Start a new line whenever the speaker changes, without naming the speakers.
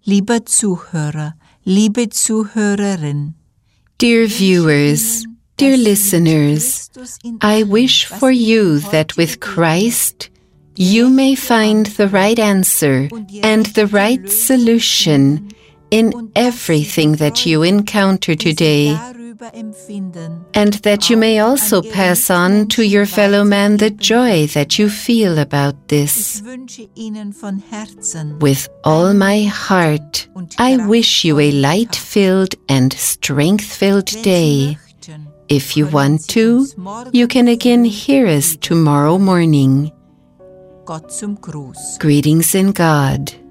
Lieber Zuhörer, liebe Zuhörerin,
Dear viewers, dear listeners, I wish for you that with Christ you may find the right answer and the right solution in everything that you encounter today, and that you may also pass on to your fellow man the joy that you feel about this. With all my heart, I wish you a light-filled and strength-filled day. If you want to, you can again hear us tomorrow morning. Greetings in God.